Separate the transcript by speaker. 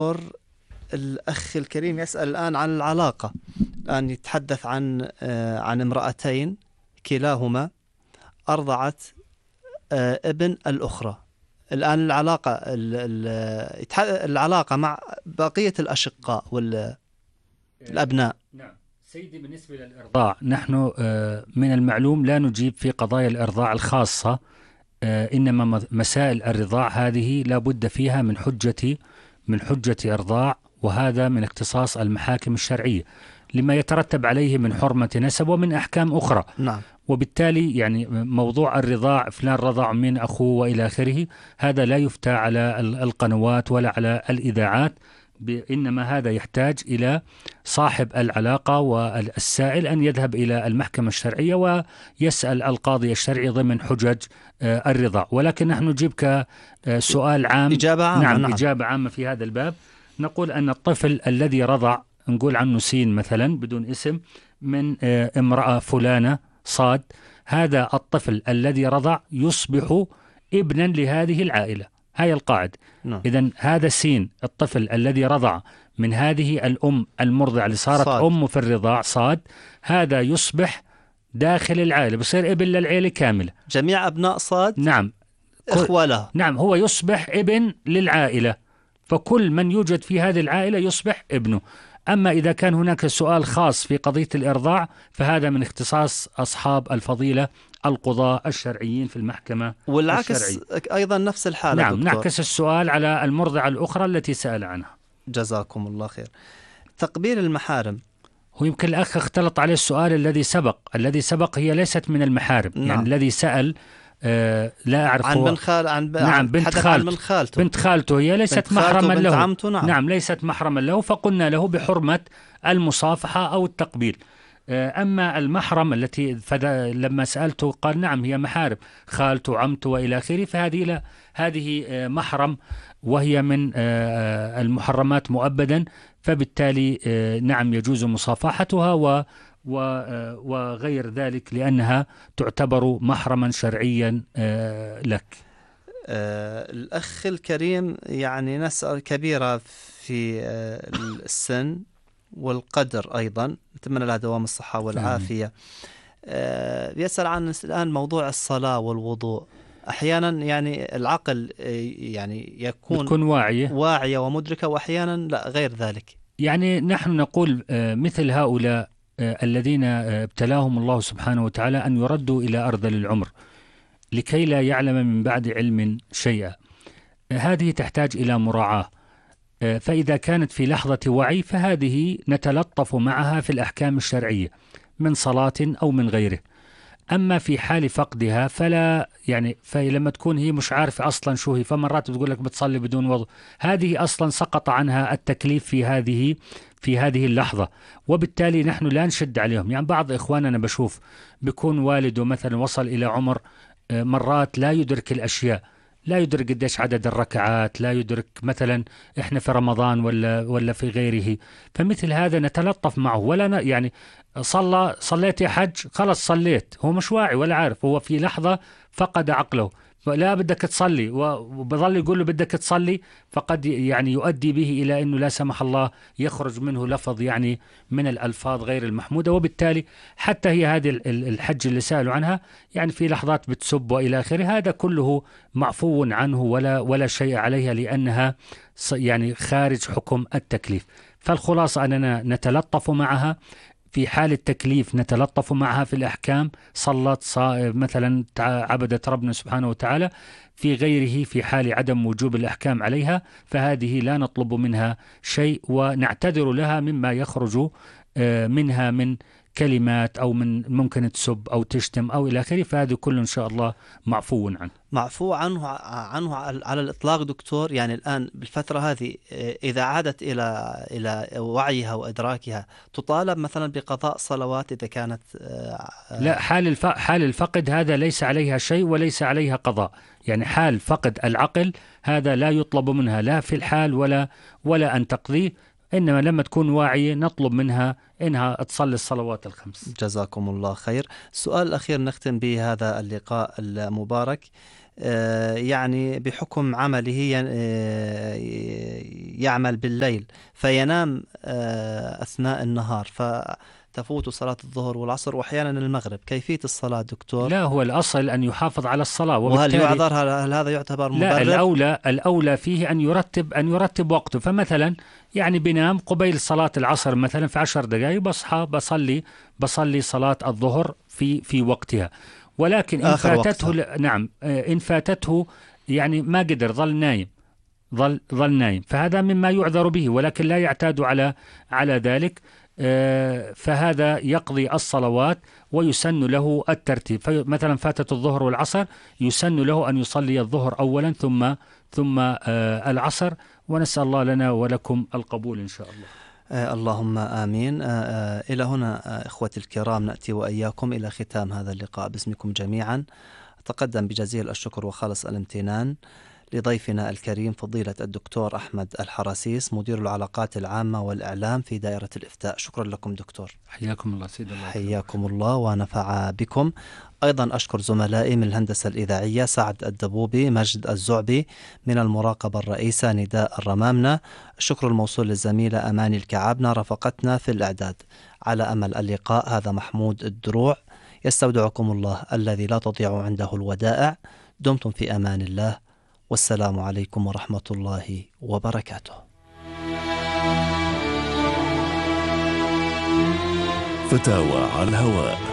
Speaker 1: الأخ الكريم يسأل الآن عن العلاقة. الآن يتحدث عن امرأتين كلاهما أرضعت ابن الأخرى. الآن العلاقة مع بقية الأشقاء والأبناء.
Speaker 2: نعم سيدي، بالنسبة للإرضاع نحن من المعلوم لا نجيب في قضايا الإرضاع الخاصة، إنما مسائل الرضاع هذه لا بد فيها من حجة إرضاع، وهذا من اختصاص المحاكم الشرعية لما يترتب عليه من حرمة نسب ومن أحكام أخرى.
Speaker 1: نعم.
Speaker 2: وبالتالي يعني موضوع الرضاع فلان رضع من أخوه وإلى آخره، هذا لا يفتى على القنوات ولا على الإذاعات، إنما هذا يحتاج إلى صاحب العلاقة والسائل أن يذهب إلى المحكمة الشرعية ويسأل القاضي الشرعي ضمن حجج الرضاع. ولكن نحن نجيب كسؤال عام،
Speaker 1: إجابة عامة.
Speaker 2: نعم إجابة عامة في هذا الباب. نقول أن الطفل الذي رضع، نقول عنه سين مثلا بدون اسم، من امرأة فلانة صاد، هذا الطفل الذي رضع يصبح ابنا لهذه العائلة. هاي القاعدة. إذن هذا سين الطفل الذي رضع من هذه الأم المرضعة اللي صارت أم في الرضاع صاد، هذا يصبح داخل العائلة، بصير ابن للعائلة كاملة.
Speaker 1: جميع أبناء صاد
Speaker 2: نعم
Speaker 1: إخوة له.
Speaker 2: نعم، هو يصبح ابن للعائلة، فكل من يوجد في هذه العائلة يصبح ابنه. أما إذا كان هناك سؤال خاص في قضية الإرضاع فهذا من اختصاص أصحاب الفضيلة القضاة الشرعيين في المحكمة
Speaker 1: والعكس
Speaker 2: الشرعية.
Speaker 1: أيضا نفس الحالة.
Speaker 2: نعم
Speaker 1: دكتور.
Speaker 2: نعكس السؤال على المرضعة الأخرى التي سأل عنها.
Speaker 1: جزاكم الله خير. تقبيل المحارم،
Speaker 2: هو يمكن الأخ اختلط عليه السؤال الذي سبق هي ليست من المحارم.
Speaker 1: نعم.
Speaker 2: يعني الذي سأل لا أعرف
Speaker 1: عن
Speaker 2: بنت خالته هي ليست محرما له.
Speaker 1: نعم
Speaker 2: ليست محرما له، فقلنا له بحرمة المصافحة أو التقبيل. أما المحرم التي لما سألته قال نعم هي محارم، خالته عمته وإلى آخره، فهذه لا، هذه محرم وهي من المحرمات مؤبدا، فبالتالي نعم يجوز مصافحتها وغير ذلك لأنها تعتبر محرما شرعيا لك.
Speaker 1: الأخ الكريم يعني نسأل كبيرة في السن والقدر أيضا، نتمنى لها دوام الصحة والعافية. يسأل عن الآن موضوع الصلاة والوضوء. أحيانا يعني العقل يعني يكون واعية ومدركة، وأحيانا لا غير ذلك.
Speaker 2: يعني نحن نقول مثل هؤلاء الذين ابتلاهم الله سبحانه وتعالى أن يردوا إلى أرذل العمر لكي لا يعلم من بعد علم شيئا، هذه تحتاج إلى مراعاة. فإذا كانت في لحظة وعي فهذه نتلطف معها في الأحكام الشرعية من صلاة أو من غيره. أما في حال فقدها فلا، يعني فلما تكون هي مش عارفة أصلا شو هي، فمرات بتقول لك بتصلي بدون وضوء، هذه أصلا سقط عنها التكليف في هذه اللحظة، وبالتالي نحن لا نشد عليهم. يعني بعض إخواننا بشوف بيكون والده مثلا وصل إلى عمر مرات لا يدرك الأشياء، لا يدرك قديش عدد الركعات، لا يدرك مثلا إحنا في رمضان ولا في غيره، فمثل هذا نتلطف معه. ولا يعني صليت يا حج، خلص صليت، هو مش واعي ولا عارف، هو في لحظة فقد عقله، لا بدك تصلي، وبظل يقول له بدك تصلي، فقد يعني يؤدي به إلى أنه لا سمح الله يخرج منه لفظ يعني من الألفاظ غير المحمودة. وبالتالي حتى هي هذه الحج اللي سألوا عنها يعني في لحظات بتسب وإلى آخره، هذا كله معفو عنه ولا شيء عليها، لأنها يعني خارج حكم التكليف. فالخلاصة أننا نتلطف معها في حال التكليف، نتلطف معها في الأحكام، صلت مثلا عبدت ربنا سبحانه وتعالى، في غيره في حال عدم وجوب الأحكام عليها فهذه لا نطلب منها شيء، ونعتذر لها مما يخرج منها من كلمات أو من ممكن تسب أو تشتم أو إلى آخره، فهذا كله إن شاء الله معفو عنه
Speaker 1: على الإطلاق. دكتور، يعني الآن بالفترة هذه إذا عادت إلى وعيها وإدراكها تطالب مثلا بقضاء صلوات إذا كانت
Speaker 2: لا، حال الفقد هذا ليس عليها شيء وليس عليها قضاء. يعني حال فقد العقل هذا لا يطلب منها لا في الحال ولا أن تقضيه، إنما لما تكون واعية نطلب منها إنها تصلي الصلوات الخمس.
Speaker 1: جزاكم الله خير. السؤال الأخير نختم به هذا اللقاء المبارك. يعني بحكم عمله يعمل بالليل فينام أثناء النهار، فتفوت صلاة الظهر والعصر وأحيانا المغرب. كيفية الصلاة دكتور؟
Speaker 2: لا، هو الأصل أن يحافظ على الصلاة،
Speaker 1: وهل
Speaker 2: وبالتالي
Speaker 1: يعذر؟ هل هذا يعتبر
Speaker 2: لا،
Speaker 1: مبرر؟
Speaker 2: الأولى فيه أن يرتب وقته. فمثلا يعني بنام قبيل صلاة العصر مثلا في 10 دقائق، بصحى بصلي صلاة الظهر في وقتها. ولكن إن
Speaker 1: آخر
Speaker 2: فاتته
Speaker 1: وقتها.
Speaker 2: نعم، إن فاتته يعني ما قدر، ظل نايم، فهذا مما يعذر به، ولكن لا يعتاد على ذلك. فهذا يقضي الصلوات ويسن له الترتيب. فمثلا فاتت الظهر والعصر، يسن له أن يصلي الظهر أولا ثم العصر. ونسأل الله لنا ولكم القبول إن شاء الله.
Speaker 1: اللهم آمين. إلى هنا إخوتي الكرام نأتي وإياكم إلى ختام هذا اللقاء باسمكم جميعا. أتقدم بجزيل الشكر وخالص الامتنان لضيفنا الكريم فضيلة الدكتور أحمد الحراسيس، مدير العلاقات العامة والإعلام في دائرة الإفتاء. شكرا لكم دكتور.
Speaker 2: حياكم الله سيد الله.
Speaker 1: حياكم الله ونفع بكم. أيضا أشكر زملائي من الهندسة الإذاعية سعد الدبوبي، مجد الزعبي، من المراقبة الرئيسة نداء الرمامنة. الشكر الموصول للزميلة أماني الكعابنة رافقتنا في الإعداد. على أمل اللقاء، هذا محمود الدروع يستودعكم الله الذي لا تضيع عنده الودائع. دمتم في أمان الله، والسلام عليكم ورحمة الله وبركاته.
Speaker 3: فتاوى على الهواء.